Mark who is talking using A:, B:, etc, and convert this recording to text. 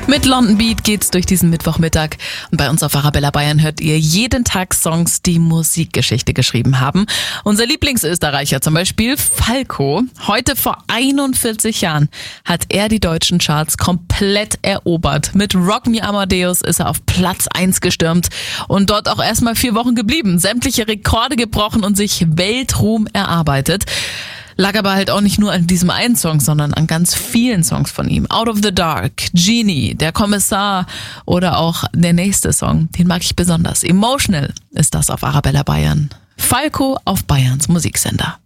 A: Mit London Beat geht's durch diesen Mittwochmittag. Und bei uns auf Arabella Bayern hört ihr jeden Tag Songs, die Musikgeschichte geschrieben haben. Unser Lieblingsösterreicher zum Beispiel, Falco. Heute vor 41 Jahren hat er die deutschen Charts komplett erobert. Mit Rock Me Amadeus ist er auf Platz 1 gestürmt und dort auch erstmal 4 Wochen geblieben. Sämtliche Rekorde gebrochen und sich Weltruhm erarbeitet. Lag aber halt auch nicht nur an diesem einen Song, sondern an ganz vielen Songs von ihm. Out of the Dark, Genie, Der Kommissar oder auch der nächste Song, den mag ich besonders. Emotional ist das auf Arabella Bayern. Falco auf Bayerns Musiksender.